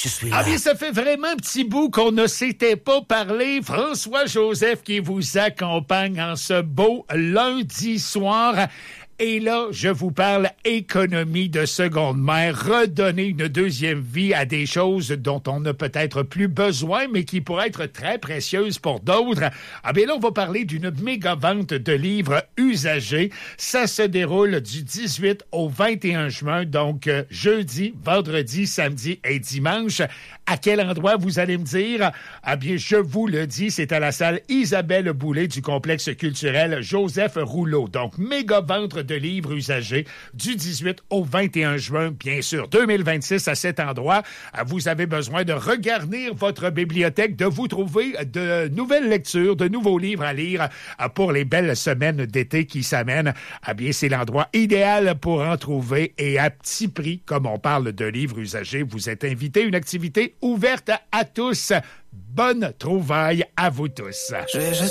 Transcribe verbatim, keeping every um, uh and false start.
je suis là. Ah bien, ça fait vraiment un petit bout qu'on ne s'était pas parlé. François Joseph qui vous accompagne en ce beau lundi soir. Et là, je vous parle économie de seconde main, redonner une deuxième vie à des choses dont on n'a peut-être plus besoin, mais qui pourraient être très précieuses pour d'autres. Ah bien là, on va parler d'une méga vente de livres usagés. Ça se déroule du dix-huit au vingt et un juin, donc euh, jeudi, vendredi, samedi et dimanche. À quel endroit, vous allez me dire? Ah bien, je vous le dis, c'est à la salle Isabelle Boulay du complexe culturel Joseph Rouleau. Donc, méga vente de livres usagés du dix-huit au vingt et un juin, bien sûr, deux mille vingt-six à cet endroit. Vous avez besoin de regarnir votre bibliothèque, de vous trouver de nouvelles lectures, de nouveaux livres à lire pour les belles semaines d'été qui s'amènent. Ah bien, c'est l'endroit idéal pour en trouver et à petit prix, comme on parle de livres usagés, vous êtes invité, une activité ouverte à tous. Bonne trouvaille à vous tous. Je vais